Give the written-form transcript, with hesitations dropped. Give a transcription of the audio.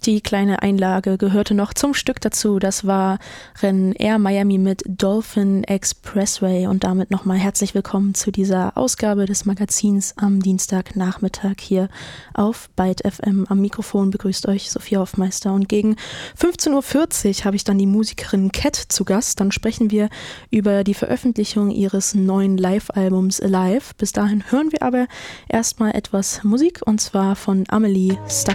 Die kleine Einlage gehörte noch zum Stück dazu. Das war Air Miami mit Dolphin Expressway und damit nochmal herzlich willkommen zu dieser Ausgabe des Magazins am Dienstagnachmittag hier auf Byte FM. Am Mikrofon begrüßt euch Sophia Hoffmeister und gegen 15.40 Uhr habe ich dann die Musikerin Cat zu Gast. Dann sprechen wir über die Veröffentlichung ihres neuen Live-Albums Alive. Bis dahin hören wir aber erstmal etwas Musik und zwar von Amelie Stuck.